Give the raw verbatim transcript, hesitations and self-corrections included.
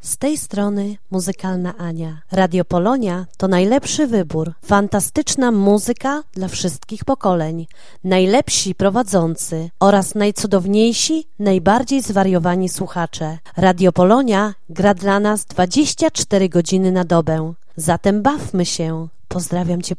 Z tej strony Muzykalna Ania. Radio Polonia to najlepszy wybór. Fantastyczna muzyka dla wszystkich pokoleń. Najlepsi prowadzący oraz najcudowniejsi, najbardziej zwariowani słuchacze. Radio Polonia gra dla nas dwadzieścia cztery godziny na dobę. Zatem bawmy się. Pozdrawiam Cię.